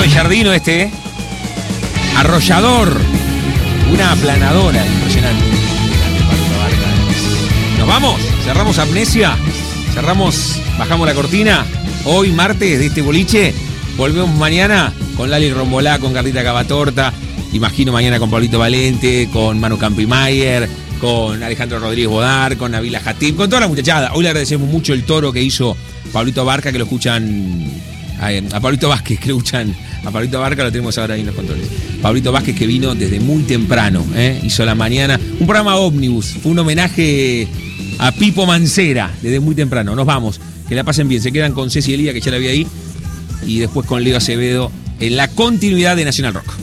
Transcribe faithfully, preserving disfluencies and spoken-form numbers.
Bellardino este, ¿eh? Arrollador. Una aplanadora impresionante. Nos vamos, cerramos Amnesia, cerramos, bajamos la cortina. Hoy, martes, de este boliche. Volvemos mañana con Lali Rombolá, con Carlita Cavatorta. Imagino mañana con Pablito Valente, con Manu Campimayer, con Alejandro Rodríguez Bodar, con Nabila Hatib, con toda la muchachada. Hoy le agradecemos mucho el toro que hizo Pablito Barca, que lo escuchan. A, a Pablito Vázquez, que lo escuchan. A Pablito Barca lo tenemos ahora ahí en los controles. Pablito Vázquez, que vino desde muy temprano, ¿eh? Hizo la mañana. Un programa ómnibus. Fue un homenaje a Pipo Mancera desde muy temprano. Nos vamos. Que la pasen bien. Se quedan con Ceci Elía, que ya la vi ahí. Y después con Leo Acevedo en la continuidad de Nacional Rock.